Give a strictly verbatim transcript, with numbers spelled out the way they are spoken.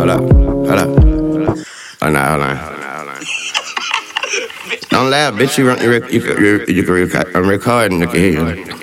hold up, hold up. Hold on, hold on, hold on. Don't laugh, bitch. You, you, you, you, you can record, I'm recording. I can hear you.